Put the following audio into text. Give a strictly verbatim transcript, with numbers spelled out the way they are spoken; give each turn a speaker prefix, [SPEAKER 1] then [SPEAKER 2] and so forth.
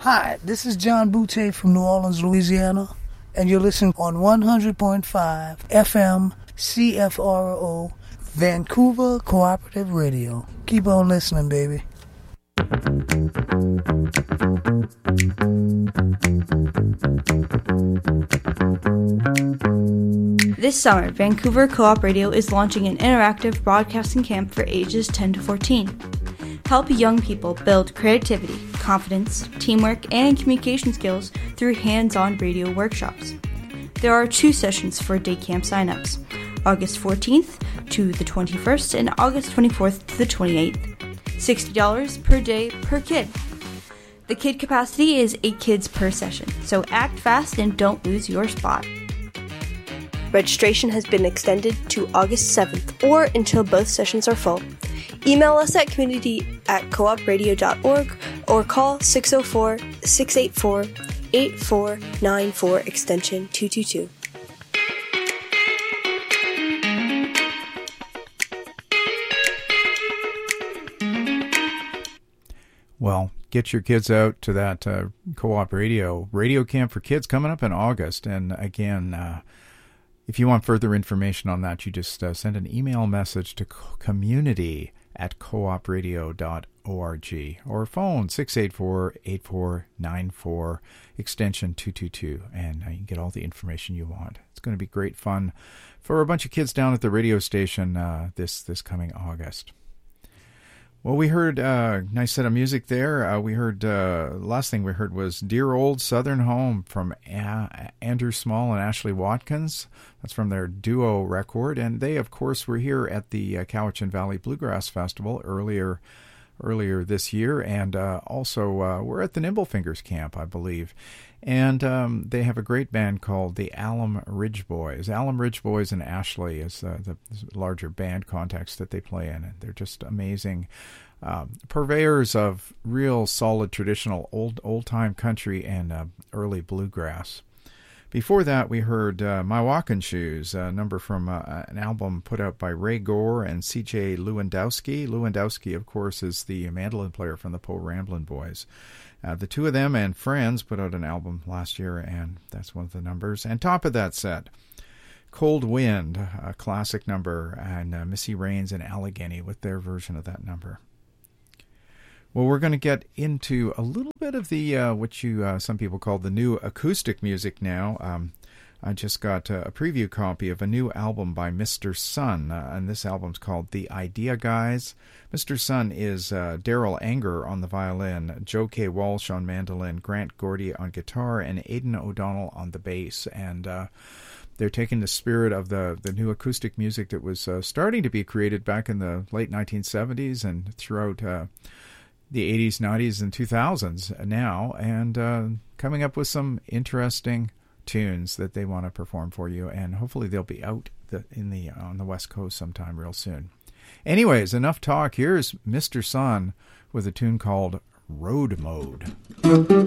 [SPEAKER 1] Hi, this is John Boutte from New Orleans, Louisiana, and you're listening on one hundred point five F M C F R O, Vancouver Cooperative Radio. Keep on listening, baby.
[SPEAKER 2] This summer, Vancouver Co-op Radio is launching an interactive broadcasting camp for ages ten to fourteen. Help young people build creativity, confidence, teamwork, and communication skills through hands-on radio workshops. There are two sessions for day camp signups, August fourteenth to the twenty-first and August twenty-fourth to the twenty-eighth. sixty dollars per day per kid. The kid capacity is eight kids per session, so act fast and don't lose your spot. Registration has been extended to August seventh or until both sessions are full. Email us at community at coop radio dot org or call six oh four, six eight four, eight four nine four extension two two two.
[SPEAKER 3] Well, get your kids out to that uh, Co-op Radio radio camp for kids coming up in August. And again, uh, if you want further information on that, you just uh, send an email message to community at coop radio dot org or phone six eight four, eight four nine four extension two two two, and uh, you can get all the information you want. It's going to be great fun for a bunch of kids down at the radio station uh, this this coming August. Well, we heard a uh, nice set of music there. Uh, we heard, uh, last thing we heard was Dear Old Southern Home from a- Andrew Small and Ashley Watkins. That's from their duo record. And they, of course, were here at the uh, Cowichan Valley Bluegrass Festival earlier earlier this year. And uh, also uh, we're at the Nimblefingers camp, I believe. And um, they have a great band called the Alum Ridge Boys. Alum Ridge Boys and Ashley is uh, the larger band context that they play in. And they're just amazing um, purveyors of real solid traditional old old time country and uh, early bluegrass. Before that, we heard uh, My Walking Shoes, a number from uh, an album put out by Ray Gore and C J Lewandowski. Lewandowski, of course, is the mandolin player from the Po Ramblin' Boys. Uh, the two of them and friends put out an album last year, and that's one of the numbers. And top of that set, Cold Wind, a classic number, and uh, Missy Raines and Allegheny with their version of that number. Well, we're going to get into a little bit of the, uh, what you uh, some people call the new acoustic music now. Um, I just got a preview copy of a new album by Mister Sun, uh, and this album's called The Idea Guys. Mister Sun is uh, Daryl Anger on the violin, Joe K. Walsh on mandolin, Grant Gordy on guitar, and Aidan O'Donnell on the bass. And uh, they're taking the spirit of the, the new acoustic music that was uh, starting to be created back in the late nineteen seventies and throughout uh, the eighties, nineties, and two thousands now, and uh, coming up with some interesting tunes that they want to perform for you, and hopefully they'll be out the, in the on the West Coast sometime real soon. Anyways, enough talk. Here's Mister Sun with a tune called Road Mode.